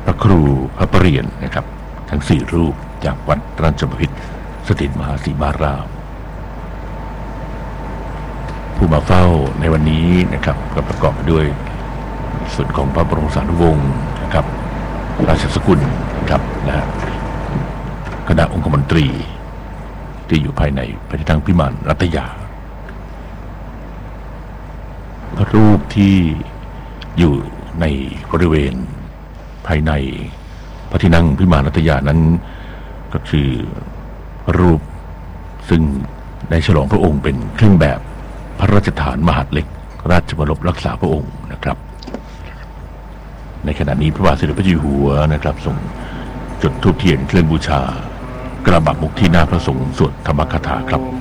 พระครูพระประเรียนนะครับทั้ง4รูปจากวัดราชบพิตรสถิตมหาสีมารามผู้มาเฝ้าในวันนี้นะครับก็ประกอบด้วยส่วนของพระบรมสารีวงศ์นะครับราชสกุลนะครับและคณะองคมนตรีที่อยู่ภายในพระที่นั่งพิมานรัตยาพระรูปที่อยู่ในบริเวณภายในพระที่นั่งพิมานรัตยานั้นก็คือรูปซึ่งได้ฉลองพระองค์เป็นเครื่องแบบพระราชทานมหาดเล็กราชบรมรักษาพระองค์นะครับในขณะนี้พระบาทสมเด็จพระเจ้าอยู่หัวนะครับทรงจุดธูปเทียนเครื่องบูชากระบะมุกที่หน้าพระสงฆ์สวดธรรมคาถาครับ